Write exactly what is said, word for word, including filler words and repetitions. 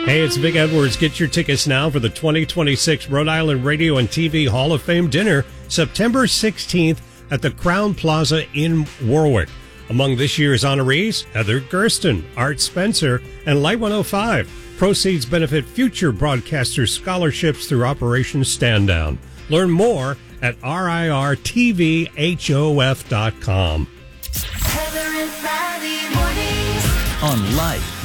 Hey, it's Vic Edwards. Get your tickets now for the twenty twenty-six Rhode Island Radio and T V Hall of Fame dinner, September sixteenth at the Crown Plaza in Warwick. Among this year's honorees, Heather Gersten, Art Spencer, and Light one oh five. Proceeds benefit future broadcasters' scholarships through Operation Stand Down. Learn more at R I R T V H O F dot com. Heather and Molly mornings on Life